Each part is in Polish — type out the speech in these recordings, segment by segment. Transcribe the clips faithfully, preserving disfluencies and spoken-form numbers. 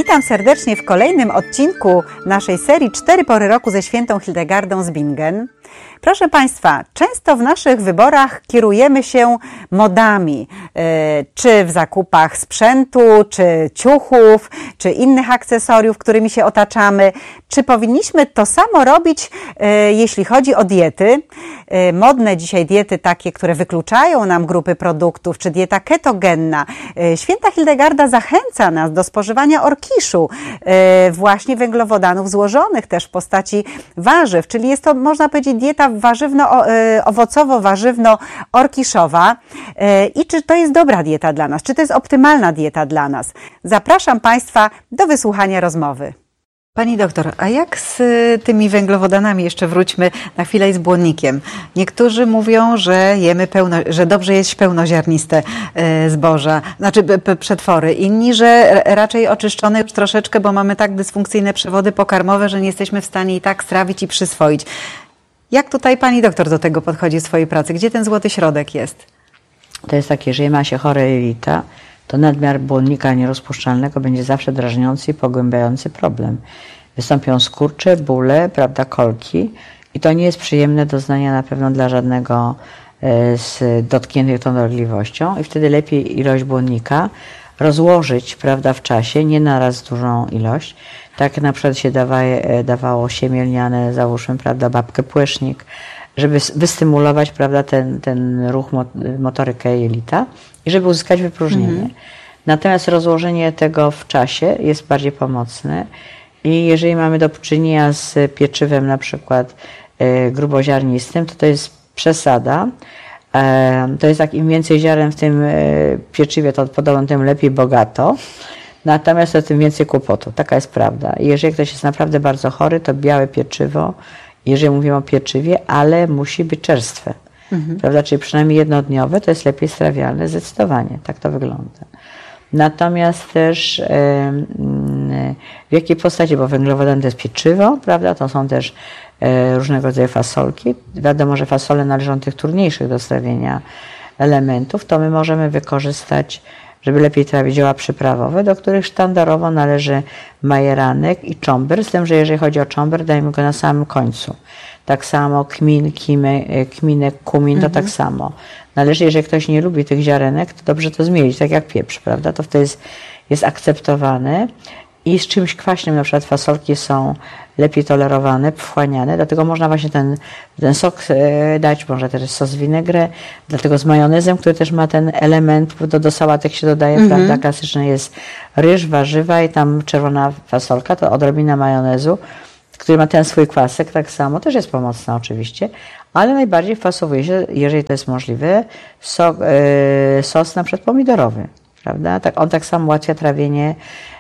Witam serdecznie w kolejnym odcinku naszej serii Cztery pory roku ze świętą Hildegardą z Bingen. Proszę Państwa, często w naszych wyborach kierujemy się modami, czy w zakupach sprzętu, czy ciuchów, czy innych akcesoriów, którymi się otaczamy. Czy powinniśmy to samo robić, jeśli chodzi o diety? Modne dzisiaj diety takie, które wykluczają nam grupy produktów, czy dieta ketogenna. Święta Hildegarda zachęca nas do spożywania orkiszu, właśnie węglowodanów złożonych też w postaci warzyw, czyli jest to, można powiedzieć, dieta warzywno-owocowo-warzywno-orkiszowa. I czy to jest dobra dieta dla nas? Czy to jest optymalna dieta dla nas? Zapraszam Państwa do wysłuchania rozmowy. Pani doktor, a jak z tymi węglowodanami, jeszcze wróćmy na chwilę, i z błonnikiem? Niektórzy mówią, że jemy pełno, że dobrze jeść pełnoziarniste zboża, znaczy przetwory. Inni, że raczej oczyszczone już troszeczkę, bo mamy tak dysfunkcyjne przewody pokarmowe, że nie jesteśmy w stanie i tak strawić i przyswoić. Jak tutaj pani doktor do tego podchodzi w swojej pracy? Gdzie ten złoty środek jest? To jest takie, że ma się chore jelita, to nadmiar błonnika nierozpuszczalnego będzie zawsze drażniący i pogłębiający problem. Wystąpią skurcze, bóle, prawda, kolki i to nie jest przyjemne doznania na pewno dla żadnego z dotkniętych tą dolegliwością i wtedy lepiej ilość błonnika rozłożyć, prawda, w czasie, nie naraz dużą ilość. Tak na przykład się dawaje, dawało siemię lniane, załóżmy, prawda, babkę płecznik, żeby wystymulować, prawda, ten, ten ruch, motorykę jelita i żeby uzyskać wypróżnienie. Mhm. Natomiast rozłożenie tego w czasie jest bardziej pomocne i jeżeli mamy do czynienia z pieczywem na przykład y, gruboziarnistym, to to jest przesada. E, to jest tak, im więcej ziaren w tym y, pieczywie, to podobno tym lepiej bogato. Natomiast to tym więcej kłopotu. Taka jest prawda. I jeżeli ktoś jest naprawdę bardzo chory, to białe pieczywo, jeżeli mówimy o pieczywie, ale musi być czerstwe. Mhm. Prawda? Czyli przynajmniej jednodniowe, to jest lepiej strawialne, zdecydowanie. Tak to wygląda. Natomiast też w jakiej postaci, bo węglowodany to jest pieczywo, prawda? To są też różnego rodzaju fasolki. Wiadomo, że fasole należą do tych trudniejszych do strawienia elementów, to my możemy wykorzystać, żeby lepiej trawić, zioła przyprawowe, do których sztandarowo należy majeranek i czomber, z tym, że jeżeli chodzi o czomber, dajmy go na samym końcu. Tak samo kmin, kimy, kminek, kumin, to mhm. tak samo. Należy, jeżeli ktoś nie lubi tych ziarenek, to dobrze to zmielić, tak jak pieprz, prawda? To wtedy jest, jest akceptowane i z czymś kwaśnym, na przykład fasolki są lepiej tolerowane, wchłaniane, dlatego można właśnie ten, ten sok dać, może też sos vinaigrette, dlatego z majonezem, który też ma ten element, do, do sałatek się dodaje, mm-hmm. prawda, klasyczny jest ryż, warzywa i tam czerwona fasolka, to odrobina majonezu, który ma ten swój kwasek, tak samo, też jest pomocna oczywiście, ale najbardziej fasowuje się, jeżeli to jest możliwe, sok, yy, sos na przykład pomidorowy, prawda, tak, on tak samo ułatwia trawienie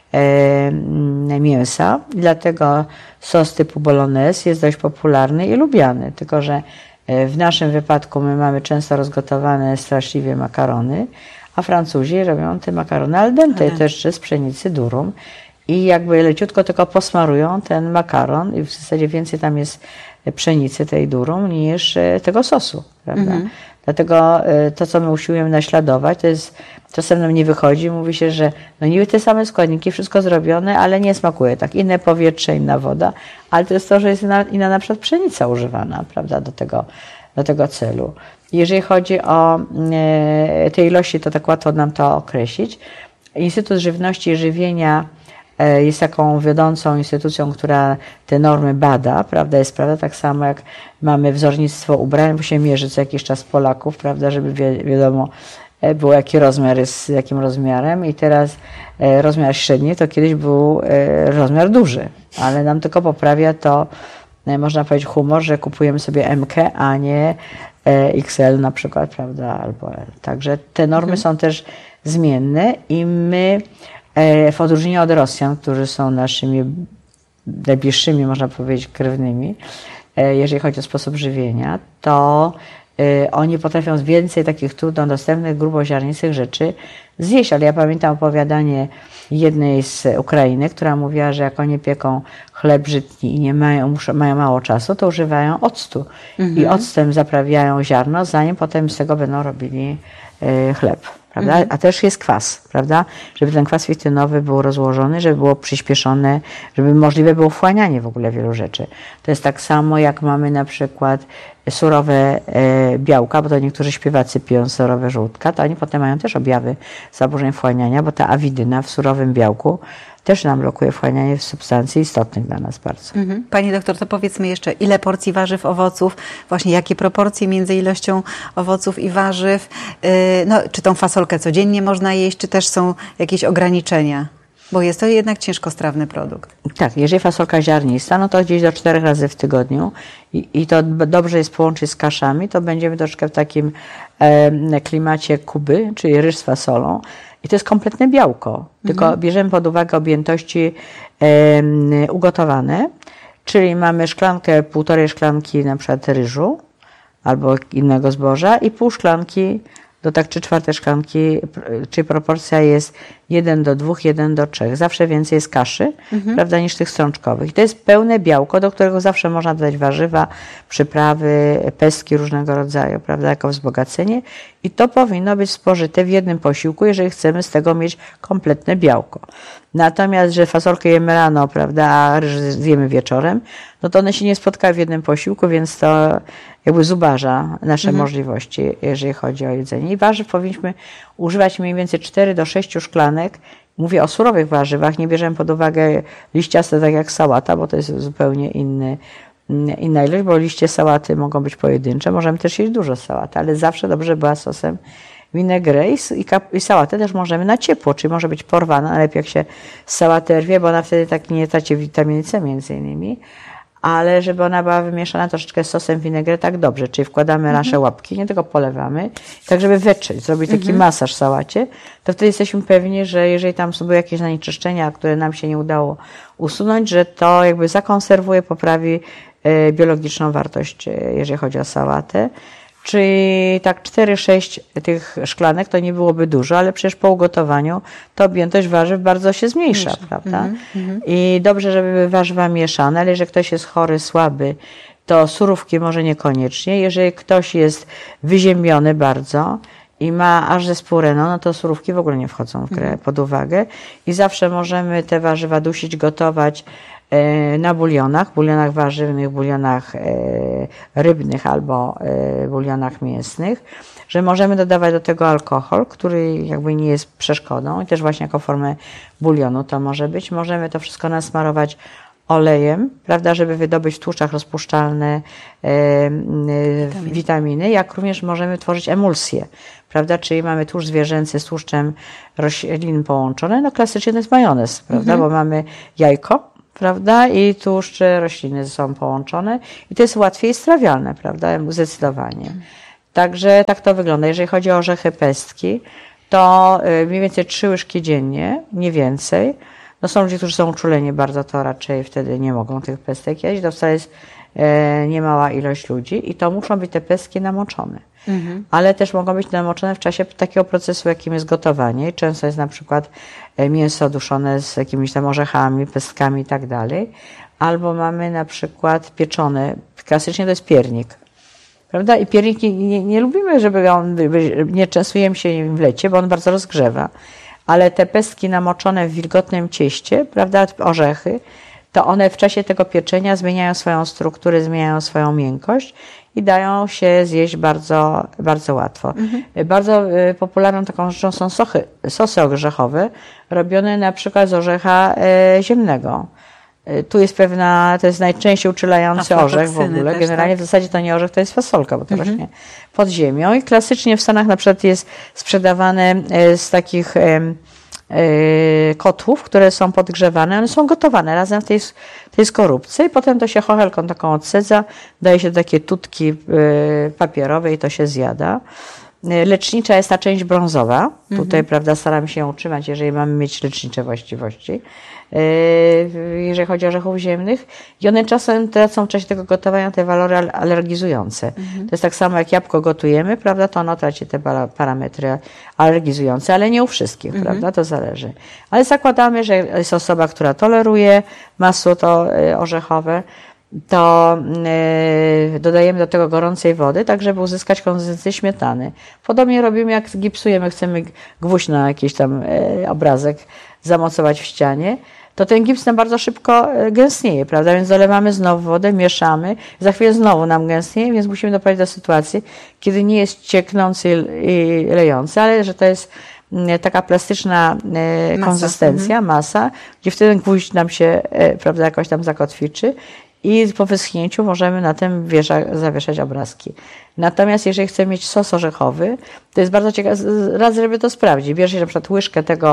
mięsa, dlatego sos typu bolognese jest dość popularny i lubiany, tylko że w naszym wypadku my mamy często rozgotowane straszliwie makarony, a Francuzi robią te makarony al dente, też z pszenicy durum i jakby leciutko tylko posmarują ten makaron i w zasadzie więcej tam jest pszenicy tej durum niż tego sosu, prawda? Mhm. Dlatego to, co my usiłujemy naśladować, to jest, czasem nam nie wychodzi, mówi się, że no niby te same składniki, wszystko zrobione, ale nie smakuje tak. Inne powietrze, inna woda, ale to jest to, że jest inna, inna na przykład pszenica używana, prawda, do tego, do tego celu. Jeżeli chodzi o e, te ilości, to tak łatwo nam to określić. Instytut Żywności i Żywienia jest taką wiodącą instytucją, która te normy bada, prawda, jest prawda, tak samo jak mamy wzornictwo ubrań, bo się mierzy co jakiś czas Polaków, prawda, żeby wi wiadomo było jaki rozmiar jest z jakim rozmiarem i teraz rozmiar średni to kiedyś był rozmiar duży, ale nam tylko poprawia to, można powiedzieć, humor, że kupujemy sobie M K, a nie X L na przykład, prawda, albo L. Także te normy mhm. są też zmienne i my w odróżnieniu od Rosjan, którzy są naszymi najbliższymi, można powiedzieć, krewnymi, jeżeli chodzi o sposób żywienia, to oni potrafią więcej takich trudno dostępnych, gruboziarnistych rzeczy zjeść. Ale ja pamiętam opowiadanie jednej z Ukrainy, która mówiła, że jak oni pieką chleb żytni i nie mają, muszą, mają mało czasu, to używają octu. Mhm. I octem zaprawiają ziarno, zanim potem z tego będą robili chleb. prawda? Mhm. A też jest kwas, prawda? Żeby ten kwas fitynowy był rozłożony, żeby było przyspieszone, żeby możliwe było wchłanianie w ogóle wielu rzeczy. To jest tak samo, jak mamy na przykład surowe e, białka, bo to niektórzy śpiewacy piją surowe żółtka, to oni potem mają też objawy zaburzeń wchłaniania, bo ta awidyna w surowym białku też nam blokuje wchłanianie substancji istotnych dla nas bardzo. Mhm. Pani doktor, to powiedzmy jeszcze, ile porcji warzyw, owoców, właśnie jakie proporcje między ilością owoców i warzyw, yy, no, czy tą fasolkę codziennie można jeść, czy też są jakieś ograniczenia? Bo jest to jednak ciężkostrawny produkt. Tak, jeżeli fasolka ziarnista, no to gdzieś do czterech razy w tygodniu i, i to dobrze jest połączyć z kaszami, to będziemy troszkę w takim e, klimacie Kuby, czyli ryż z fasolą. I to jest kompletne białko, tylko mhm. bierzemy pod uwagę objętości e, ugotowane, czyli mamy szklankę, półtorej szklanki na przykład ryżu albo innego zboża i pół szklanki do tak trzy czwarte szklanki, czyli proporcja jest jeden do dwóch, jeden do trzech. Zawsze więcej jest kaszy, mhm. prawda, niż tych strączkowych. I to jest pełne białko, do którego zawsze można dodać warzywa, przyprawy, pestki różnego rodzaju, prawda, jako wzbogacenie. I to powinno być spożyte w jednym posiłku, jeżeli chcemy z tego mieć kompletne białko. Natomiast, że fasolkę jemy rano, prawda, a ryż zjemy wieczorem, no to one się nie spotkały w jednym posiłku, więc to jakby zubaża nasze mhm. możliwości, jeżeli chodzi o jedzenie. I warzyw powinniśmy używać mniej więcej cztery do sześciu szklanek. Mówię o surowych warzywach, nie bierzemy pod uwagę liściaste, tak jak sałata, bo to jest zupełnie inny, inna ilość, bo liście sałaty mogą być pojedyncze. Możemy też jeść dużo sałaty, ale zawsze dobrze była sosem vinaigrette i, i sałatę też możemy na ciepło, czyli może być porwana, najlepiej jak się sałatę rwie, bo ona wtedy tak nie traci witaminy C między innymi. Ale żeby ona była wymieszana troszeczkę z sosem vinaigrette tak dobrze, czyli wkładamy mhm. nasze łapki, nie tylko polewamy, tak żeby wetrzeć, zrobić taki mhm. masaż sałacie, to wtedy jesteśmy pewni, że jeżeli tam są jakieś zanieczyszczenia, które nam się nie udało usunąć, że to jakby zakonserwuje, poprawi e, biologiczną wartość, e, jeżeli chodzi o sałatę. Czyli tak cztery sześć tych szklanek to nie byłoby dużo, ale przecież po ugotowaniu to objętość warzyw bardzo się zmniejsza, Miesza. prawda? Mm-hmm. I dobrze, żeby były warzywa mieszane, ale jeżeli ktoś jest chory, słaby, to surówki może niekoniecznie. Jeżeli ktoś jest wyziębiony bardzo i ma aż zespół Reno, no to surówki w ogóle nie wchodzą w grę, mm-hmm. pod uwagę. I zawsze możemy te warzywa dusić, gotować na bulionach, bulionach warzywnych, bulionach e, rybnych albo e, bulionach mięsnych, że możemy dodawać do tego alkohol, który jakby nie jest przeszkodą i też właśnie jako formę bulionu to może być. Możemy to wszystko nasmarować olejem, prawda, żeby wydobyć w tłuszczach rozpuszczalne e, e, witaminy. witaminy, jak również możemy tworzyć emulsję, prawda, czyli mamy tłuszcz zwierzęcy z tłuszczem roślin połączone, no klasycznie to jest majonez, prawda, mhm. bo mamy jajko, prawda, i tłuszcze rośliny są połączone i to jest łatwiej strawialne, prawda, zdecydowanie. Także tak to wygląda. Jeżeli chodzi o orzechy pestki, to mniej więcej trzy łyżki dziennie, nie więcej. No są ludzie, którzy są uczuleni bardzo, to raczej wtedy nie mogą tych pestek jeść. To wcale jest e, niemała ilość ludzi i to muszą być te pestki namoczone. Mhm. Ale też mogą być namoczone w czasie takiego procesu, jakim jest gotowanie. Często jest na przykład mięso duszone z jakimiś tam orzechami, pestkami i tak dalej. Albo mamy na przykład pieczone, klasycznie to jest piernik. Prawda? I piernik nie, nie, nie lubimy, żeby on, nie częstujemy się nim w lecie, bo on bardzo rozgrzewa. Ale te pestki namoczone w wilgotnym cieście, prawda, orzechy, to one w czasie tego pieczenia zmieniają swoją strukturę, zmieniają swoją miękkość i dają się zjeść bardzo, bardzo łatwo. Mhm. Bardzo popularną taką rzeczą są sochy, sosy orzechowe, robione na przykład z orzecha e, ziemnego. Tu jest pewna, to jest najczęściej uczulający orzech w ogóle. Też, generalnie tak? W zasadzie to nie orzech, to jest fasolka, bo to mhm. rośnie pod ziemią. I klasycznie w Stanach na przykład jest sprzedawane z takich e, e, kotłów, które są podgrzewane. One są gotowane razem w tej, tej skorupce i potem to się chochelką taką odsedza, daje się takie tutki e, papierowe i to się zjada. Lecznicza jest ta część brązowa. Mhm. Tutaj, prawda, staramy się ją utrzymać, jeżeli mamy mieć lecznicze właściwości. Jeżeli chodzi o orzechów ziemnych. I one czasem tracą w czasie tego gotowania te walory alergizujące. Mhm. To jest tak samo, jak jabłko gotujemy, prawda, to ono traci te parametry alergizujące, ale nie u wszystkich, mhm. prawda, to zależy. Ale zakładamy, że jest osoba, która toleruje masło to orzechowe, to yy, dodajemy do tego gorącej wody, tak żeby uzyskać konsystencję śmietany. Podobnie robimy, jak gipsujemy, chcemy gwóźdź na jakiś tam yy, obrazek zamocować w ścianie, to ten gips nam bardzo szybko gęstnieje, prawda? Więc dolewamy znowu wodę, mieszamy, za chwilę znowu nam gęstnieje, więc musimy doprowadzić do sytuacji, kiedy nie jest cieknący i lejący, ale że to jest taka plastyczna masa. konsystencja, mhm. masa, gdzie wtedy gwóźdź nam się, prawda, jakoś tam zakotwiczy i po wyschnięciu możemy na tym wiesza, zawieszać obrazki. Natomiast jeżeli chcemy mieć sos orzechowy, to jest bardzo ciekawe, radzę, żeby to sprawdzić. Bierze się na przykład łyżkę tego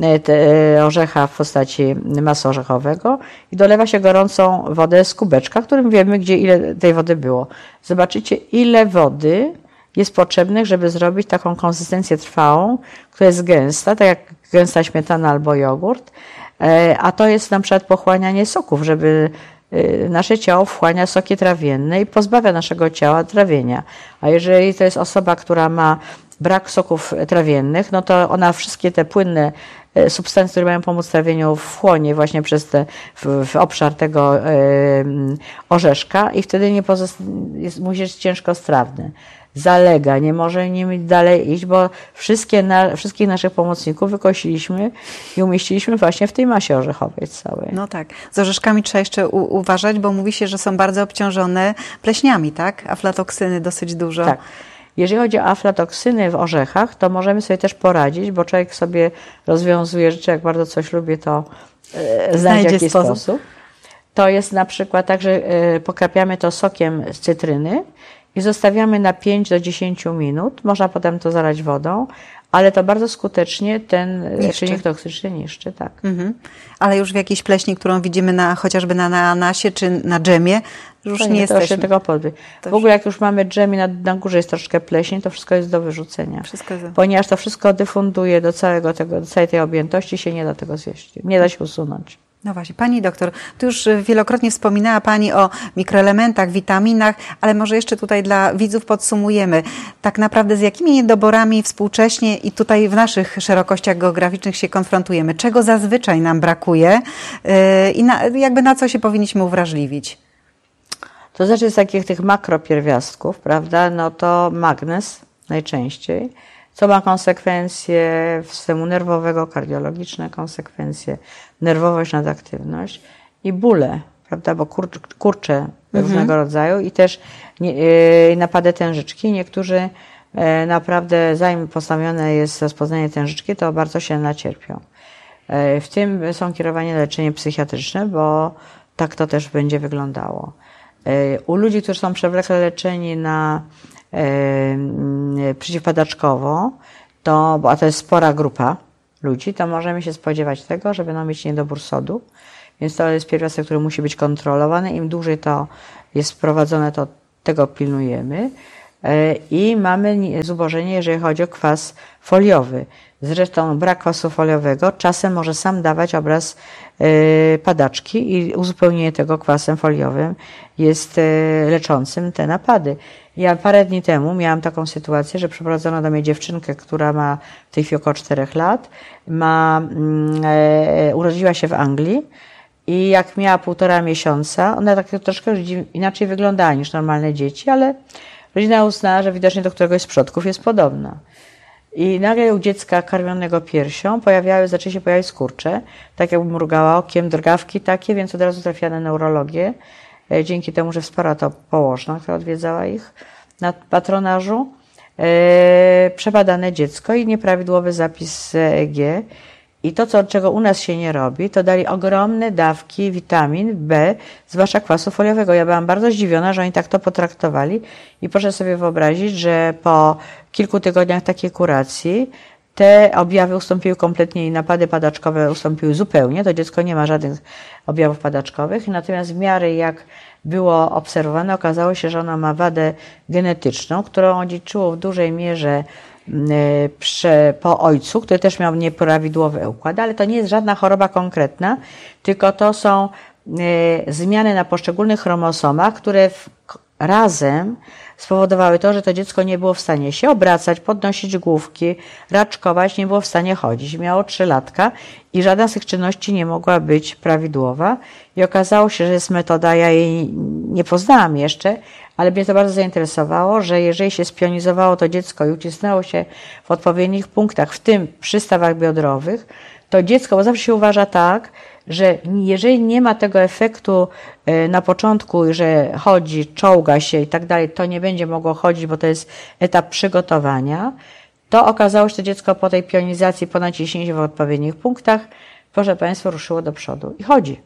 te, orzecha w postaci masy orzechowego i dolewa się gorącą wodę z kubeczka, którym wiemy, gdzie ile tej wody było. Zobaczycie, ile wody jest potrzebnych, żeby zrobić taką konsystencję trwałą, która jest gęsta, tak jak gęsta śmietana albo jogurt, a to jest na przykład pochłanianie soków, żeby nasze ciało wchłania soki trawienne i pozbawia naszego ciała trawienia. A jeżeli to jest osoba, która ma brak soków trawiennych, no to ona wszystkie te płynne substancje, które mają pomóc trawieniu, wchłonie właśnie przez te, w, w obszar tego y, orzeszka i wtedy nie jest, musi być ciężkostrawny. Zalega, nie może nim dalej iść, bo wszystkie na, wszystkich naszych pomocników wykosiliśmy i umieściliśmy właśnie w tej masie orzechowej całej. No tak. Z orzeszkami trzeba jeszcze u, uważać, bo mówi się, że są bardzo obciążone pleśniami, tak? Aflatoksyny dosyć dużo. Tak. Jeżeli chodzi o aflatoksyny w orzechach, to możemy sobie też poradzić, bo człowiek sobie rozwiązuje rzeczy, jak bardzo coś lubi, to e, znajdzie jakiś sposób. sposób. To jest na przykład tak, że e, pokrapiamy to sokiem z cytryny i zostawiamy na pięć do dziesięciu minut. Można potem to zalać wodą, ale to bardzo skutecznie ten czynnik toksyczny niszczy. Tak. Mhm. Ale już w jakiejś pleśni, którą widzimy na, chociażby na, na anasie czy na dżemie, już to nie, nie jesteśmy. To się tego pozbyć. W ogóle jak już mamy dżem i na, na górze jest troszkę pleśni, to wszystko jest do wyrzucenia. Wszystko jest... Ponieważ to wszystko dyfunduje do całego tego, do całej tej objętości, się nie da tego zjeść. Nie da się usunąć. No właśnie, Pani doktor, tu już wielokrotnie wspominała Pani o mikroelementach, witaminach, ale może jeszcze tutaj dla widzów podsumujemy. Tak naprawdę z jakimi niedoborami współcześnie i tutaj w naszych szerokościach geograficznych się konfrontujemy? Czego zazwyczaj nam brakuje yy, i na, jakby na co się powinniśmy uwrażliwić? To znaczy z takich tych makropierwiastków, prawda, no to magnez najczęściej, co ma konsekwencje systemu nerwowego, kardiologiczne konsekwencje, nerwowość, nadaktywność i bóle, prawda, bo kur, kurcze mhm. różnego rodzaju i też nie, yy, napady tężyczki. Niektórzy yy, naprawdę, zanim postawione jest rozpoznanie tężyczki, to bardzo się nacierpią. Yy, w tym są kierowane na leczenie psychiatryczne, bo tak to też będzie wyglądało. Yy, u ludzi, którzy są przewlekle leczeni na Yy, przeciwpadaczkowo, to, a to jest spora grupa ludzi, to możemy się spodziewać tego, że będą mieć niedobór sodu, więc to jest pierwiastek, który musi być kontrolowany. Im dłużej to jest wprowadzone, to tego pilnujemy. Yy, I mamy zubożenie, jeżeli chodzi o kwas foliowy. Zresztą brak kwasu foliowego czasem może sam dawać obraz yy, padaczki i uzupełnienie tego kwasem foliowym jest yy, leczącym te napady. Ja parę dni temu miałam taką sytuację, że przyprowadzono do mnie dziewczynkę, która ma w tej chwili około czterech lat, ma, yy, urodziła się w Anglii i jak miała półtora miesiąca, ona tak troszkę inaczej wyglądała niż normalne dzieci, ale rodzina uznała, że widocznie do któregoś z przodków jest podobna. I nagle u dziecka karmionego piersią pojawiały, zaczęły się pojawiać skurcze, tak jakby mrugała okiem, drgawki takie, więc od razu trafiła na neurologię. Dzięki temu, że wsparła to położna, która odwiedzała ich na patronażu. E, przebadane dziecko i nieprawidłowy zapis z E E G. I to, co, czego u nas się nie robi, to dali ogromne dawki witamin B, zwłaszcza kwasu foliowego. Ja byłam bardzo zdziwiona, że oni tak to potraktowali i proszę sobie wyobrazić, że po kilku tygodniach takiej kuracji te objawy ustąpiły kompletnie i napady padaczkowe ustąpiły zupełnie. To dziecko nie ma żadnych objawów padaczkowych. Natomiast w miarę jak było obserwowane, okazało się, że ono ma wadę genetyczną, którą odziedziczyło w dużej mierze Prze, po ojcu, który też miał nieprawidłowy układ, ale to nie jest żadna choroba konkretna, tylko to są y, zmiany na poszczególnych chromosomach, które w, razem spowodowały to, że to dziecko nie było w stanie się obracać, podnosić główki, raczkować, nie było w stanie chodzić. Miało trzylatka i żadna z tych czynności nie mogła być prawidłowa. I okazało się, że jest metoda, ja jej nie poznałam jeszcze, ale mnie to bardzo zainteresowało, że jeżeli się spionizowało to dziecko i ucisnęło się w odpowiednich punktach, w tym przy stawach biodrowych, to dziecko, bo zawsze się uważa tak, że jeżeli nie ma tego efektu na początku, że chodzi, czołga się i tak dalej, to nie będzie mogło chodzić, bo to jest etap przygotowania, to okazało się, że to dziecko po tej pionizacji, po naciśnięciu w odpowiednich punktach, proszę Państwa, ruszyło do przodu i chodzi.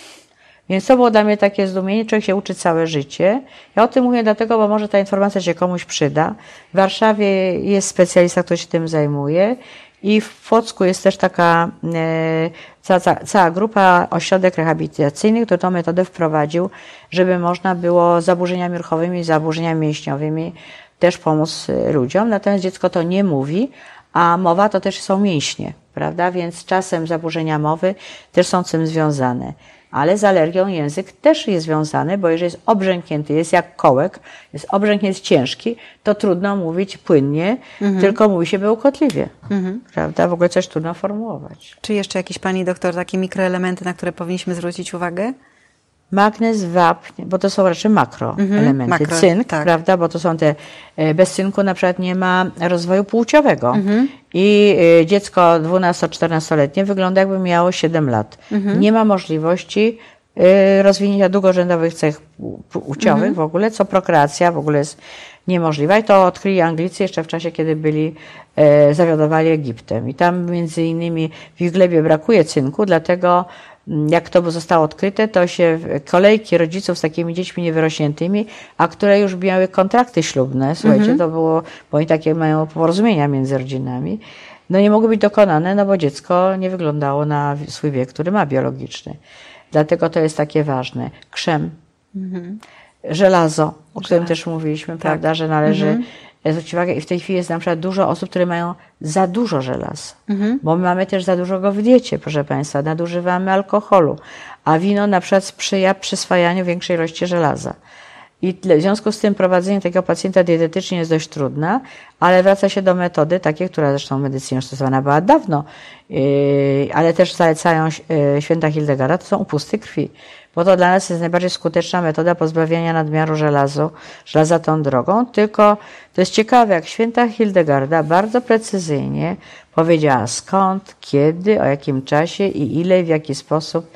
Więc to było dla mnie takie zdumienie, człowiek się uczy całe życie. Ja o tym mówię dlatego, bo może ta informacja się komuś przyda. W Warszawie jest specjalista, który się tym zajmuje i w Płocku jest też taka e, cała, cała grupa, ośrodek rehabilitacyjny, który tę metodę wprowadził, żeby można było z zaburzeniami ruchowymi, zaburzeniami mięśniowymi też pomóc ludziom. Natomiast dziecko to nie mówi, a mowa to też są mięśnie, prawda? Więc czasem zaburzenia mowy też są z tym związane. Ale z alergią język też jest związany, bo jeżeli jest obrzęknięty, jest jak kołek, jest obrzęk jest ciężki, to trudno mówić płynnie, mhm. tylko mówi się bełkotliwie, mhm. prawda? W ogóle coś trudno formułować. Czy jeszcze jakieś, pani doktor, takie mikroelementy, na które powinniśmy zwrócić uwagę? Magnez, wapń, bo to są raczej makroelementy. Mhm, makro, Cynk, tak. prawda, bo to są te, bez cynku na przykład nie ma rozwoju płciowego. Mhm. I dziecko dwunasto-czternastoletnie wygląda jakby miało siedem lat. Mhm. Nie ma możliwości rozwinięcia długorzędowych cech płciowych mhm. w ogóle, co prokreacja w ogóle jest niemożliwa. I to odkryli Anglicy jeszcze w czasie, kiedy byli, e, zawiadowali Egiptem. I tam między innymi w ich glebie brakuje cynku, dlatego jak to zostało odkryte, to się kolejki rodziców z takimi dziećmi niewyrośniętymi, a które już miały kontrakty ślubne, słuchajcie, mm-hmm. to było, bo oni takie mają porozumienia między rodzinami, no nie mogły być dokonane, no bo dziecko nie wyglądało na swój wiek, który ma biologiczny. Dlatego to jest takie ważne. Krzem, mm-hmm. żelazo, o którym też mówiliśmy, tak. prawda, że należy mm-hmm. zwrócić uwagę. I w tej chwili jest na przykład dużo osób, które mają za dużo żelaza, mhm. bo my mamy też za dużo go w diecie, proszę Państwa, nadużywamy alkoholu, a wino na przykład sprzyja przyswajaniu większej ilości żelaza. I w związku z tym prowadzenie takiego pacjenta dietetycznie jest dość trudne, ale wraca się do metody takiej, która zresztą w medycynie stosowana była dawno, yy, ale też zalecają yy, święta Hildegarda, to są upusty krwi. Bo to dla nas jest najbardziej skuteczna metoda pozbawiania nadmiaru żelazu, żelaza tą drogą, tylko to jest ciekawe, jak święta Hildegarda bardzo precyzyjnie powiedziała skąd, kiedy, o jakim czasie i ile i w jaki sposób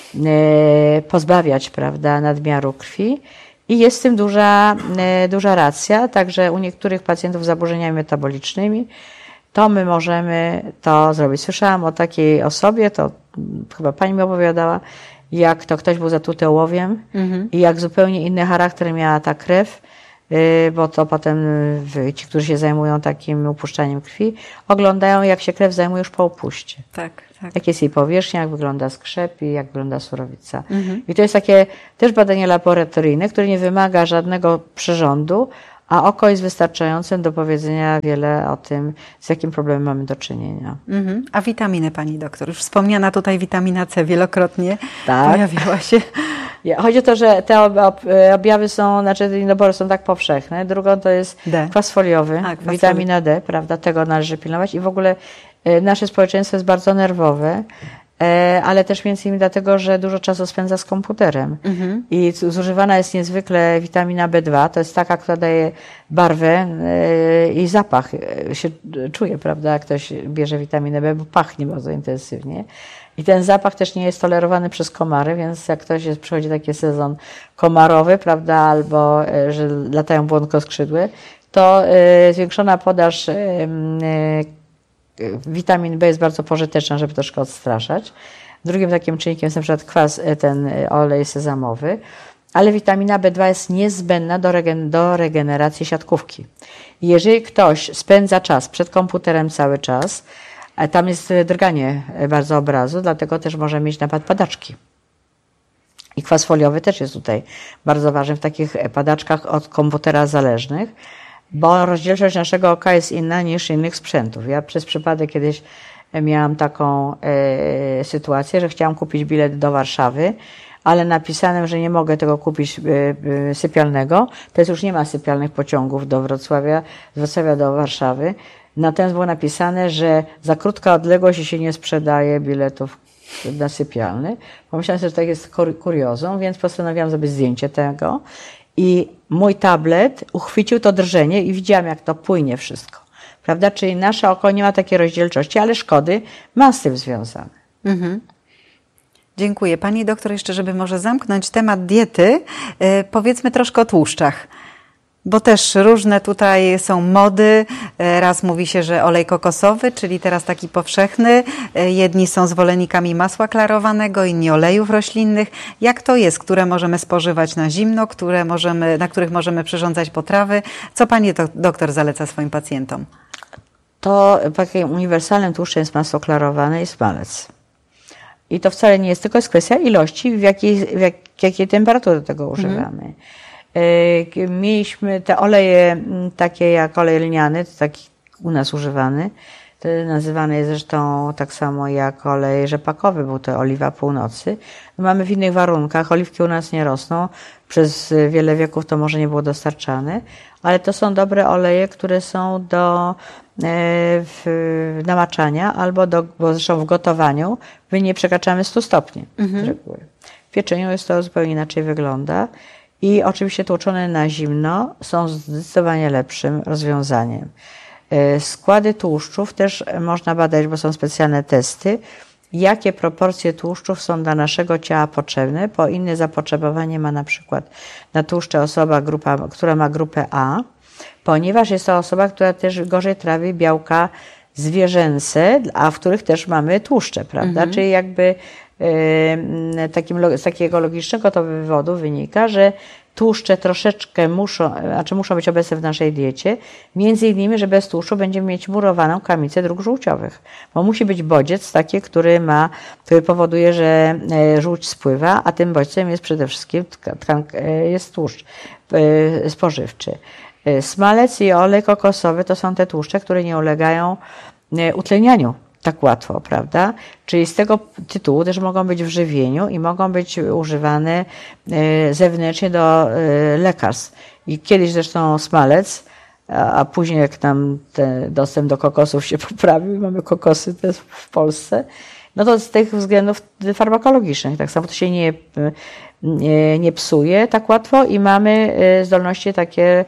e, pozbawiać, prawda, nadmiaru krwi. I jest w tym duża, e, duża racja, także u niektórych pacjentów z zaburzeniami metabolicznymi to my możemy to zrobić. Słyszałam o takiej osobie, to chyba pani mi opowiadała, jak to ktoś był zatruty ołowiem mhm. i jak zupełnie inny charakter miała ta krew, bo to potem ci, którzy się zajmują takim upuszczaniem krwi, oglądają, jak się krew zajmuje już po upuście. Tak, tak. Jak jest jej powierzchnia, jak wygląda skrzep i jak wygląda surowica. Mhm. I to jest takie też badanie laboratoryjne, które nie wymaga żadnego przyrządu, a oko jest wystarczającym do powiedzenia wiele o tym, z jakim problemem mamy do czynienia. Mhm. A witaminy, pani doktor? Już wspomniana tutaj witamina C wielokrotnie tak. pojawiła się. Chodzi o to, że te objawy są, znaczy te niedobory są tak powszechne. Drugą to jest D. kwas foliowy, A, kwas witamina D, prawda? Tego należy pilnować i w ogóle nasze społeczeństwo jest bardzo nerwowe, ale też między innymi dlatego, że dużo czasu spędza z komputerem. Mhm. I zużywana jest niezwykle witamina B dwa, to jest taka, która daje barwę i zapach. Się czuje, prawda, jak ktoś bierze witaminę B, bo pachnie bardzo intensywnie. I ten zapach też nie jest tolerowany przez komary, więc jak ktoś jest, przychodzi taki sezon komarowy, prawda, albo że latają błonkoskrzydłe, to zwiększona podaż witamin B jest bardzo pożyteczna, żeby troszkę odstraszać. Drugim takim czynnikiem jest na przykład kwas, ten olej sezamowy, ale witamina B dwa jest niezbędna do, regen do regeneracji siatkówki. I jeżeli ktoś spędza czas przed komputerem cały czas, tam jest drganie bardzo obrazu, dlatego też może mieć napad padaczki. I kwas foliowy też jest tutaj bardzo ważny w takich padaczkach od komputera zależnych, bo rozdzielczość naszego oka jest inna niż innych sprzętów. Ja przez przypadek kiedyś miałam taką e, sytuację, że chciałam kupić bilet do Warszawy, ale napisałem, że nie mogę tego kupić e, e, sypialnego. Teraz już nie ma sypialnych pociągów do Wrocławia, z Wrocławia do Warszawy. Natomiast było napisane, że za krótka odległość się nie sprzedaje biletów na sypialny. Pomyślałam sobie, że to jest kuriozum, więc postanowiłam zrobić zdjęcie tego i mój tablet uchwycił to drżenie i widziałam, jak to płynie wszystko. Prawda? Czyli nasze oko nie ma takiej rozdzielczości, ale szkody ma z tym związane. Mhm. Dziękuję. Pani doktor, jeszcze żeby może zamknąć temat diety, yy, powiedzmy troszkę o tłuszczach. Bo też różne tutaj są mody. Raz mówi się, że olej kokosowy, czyli teraz taki powszechny. Jedni są zwolennikami masła klarowanego, inni olejów roślinnych. Jak to jest? Które możemy spożywać na zimno, które możemy, na których możemy przyrządzać potrawy? Co pani doktor zaleca swoim pacjentom? To takim uniwersalnym tłuszczem jest masło klarowane i smalec. I to wcale nie jest tylko jest kwestia ilości, w jakiej, w jak, jakiej temperatury tego używamy. Mhm. Mieliśmy te oleje takie jak olej lniany, to taki u nas używany, to nazywany jest zresztą tak samo jak olej rzepakowy, był to oliwa północy. Mamy w innych warunkach, oliwki u nas nie rosną, przez wiele wieków to może nie było dostarczane, ale to są dobre oleje, które są do w, namaczania albo do, bo zresztą w gotowaniu my nie przekraczamy stu stopni mhm. z reguły. W pieczeniu jest to zupełnie inaczej wygląda. I oczywiście tłoczone na zimno są zdecydowanie lepszym rozwiązaniem. Składy tłuszczów też można badać, bo są specjalne testy, jakie proporcje tłuszczów są dla naszego ciała potrzebne, bo inne zapotrzebowanie ma na przykład na tłuszcze osoba, grupa, która ma grupę A, ponieważ jest to osoba, która też gorzej trawi białka zwierzęce, a w których też mamy tłuszcze, prawda? Mhm. Czyli jakby Takim, z takiego logicznego to wywodu wynika, że tłuszcze troszeczkę muszą, znaczy muszą być obecne w naszej diecie, między innymi, że bez tłuszczu będziemy mieć murowaną kamicę dróg żółciowych, bo musi być bodziec taki, który ma, który powoduje, że żółć spływa, a tym bodźcem jest przede wszystkim tkanka, jest tłuszcz spożywczy. Smalec i olej kokosowy to są te tłuszcze, które nie ulegają utlenianiu tak łatwo, prawda? Czyli z tego tytułu też mogą być w żywieniu i mogą być używane zewnętrznie do lekarstw. I kiedyś zresztą smalec, a później jak nam ten dostęp do kokosów się poprawił, mamy kokosy też w Polsce, no to z tych względów farmakologicznych, tak samo to się nie, nie, nie psuje tak łatwo i mamy zdolności takie,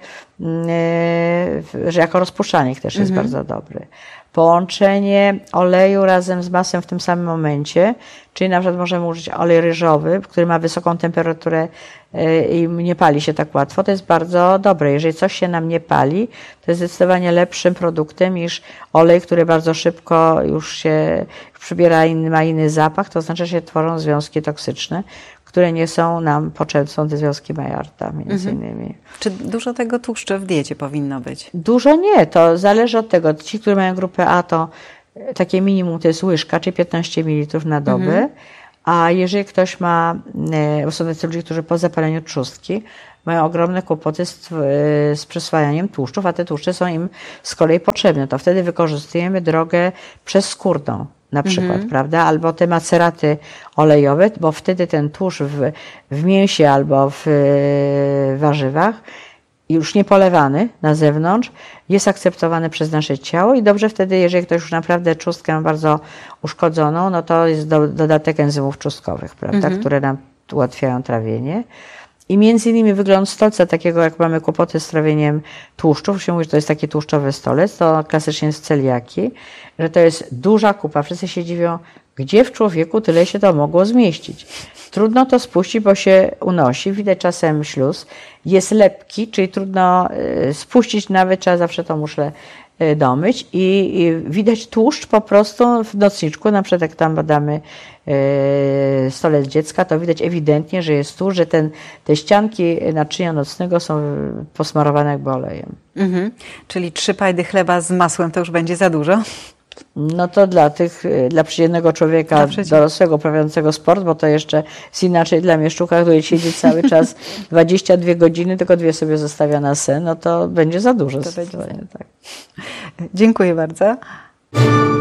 że jako rozpuszczalnik też jest mhm. bardzo dobry. Połączenie oleju razem z masłem w tym samym momencie, czyli na przykład możemy użyć olej ryżowy, który ma wysoką temperaturę i nie pali się tak łatwo, to jest bardzo dobre. Jeżeli coś się nam nie pali, to jest zdecydowanie lepszym produktem niż olej, który bardzo szybko już się przybiera inny, ma inny zapach, to znaczy, że się tworzą związki toksyczne, które nie są nam potrzebne, są te związki Maillarda między mhm. innymi. Czy dużo tego tłuszczu w diecie powinno być? Dużo nie, to zależy od tego. Ci, którzy mają grupę A, to takie minimum to jest łyżka, czyli piętnaście mililitrów na dobę, mhm. a jeżeli ktoś ma, bo są tacy ludzie, którzy po zapaleniu trzustki mają ogromne kłopoty z, z przyswajaniem tłuszczów, a te tłuszcze są im z kolei potrzebne, to wtedy wykorzystujemy drogę przezskórną. Na przykład, mhm. prawda? Albo te maceraty olejowe, bo wtedy ten tłuszcz w, w mięsie albo w, w warzywach, już nie polewany na zewnątrz, jest akceptowany przez nasze ciało i dobrze wtedy, jeżeli ktoś już naprawdę trzustkę ma bardzo uszkodzoną, no to jest do, dodatek enzymów trzustkowych, prawda? Mhm. Które nam ułatwiają trawienie. I między innymi wygląd stolca, takiego jak mamy kłopoty z trawieniem tłuszczów, się mówi, że to jest taki tłuszczowy stolec, to klasycznie jest celiaki, że to jest duża kupa. Wszyscy się dziwią, gdzie w człowieku tyle się to mogło zmieścić. Trudno to spuścić, bo się unosi, widać czasem śluz. Jest lepki, czyli trudno spuścić, nawet trzeba zawsze tą muszlę domyć i, i widać tłuszcz po prostu w nocniczku, na przykład jak tam badamy e, stolec dziecka, to widać ewidentnie, że jest tłuszcz, że ten, te ścianki naczynia nocnego są posmarowane jakby olejem. Mhm. Czyli trzy pajdy chleba z masłem to już będzie za dużo? No to dla tych, dla przeciętnego człowieka dorosłego, uprawiającego sport, bo to jeszcze jest inaczej dla mieszczuka, który siedzi cały czas dwadzieścia dwie godziny, tylko dwie sobie zostawia na sen, no to będzie za dużo. To będzie tak. Dziękuję bardzo.